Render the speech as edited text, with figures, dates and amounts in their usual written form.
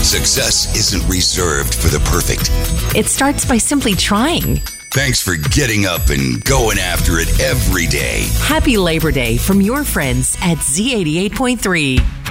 Success isn't reserved for the perfect. It starts by simply trying. Thanks for getting up and going after it every day. Happy Labor Day from your friends at Z88.3.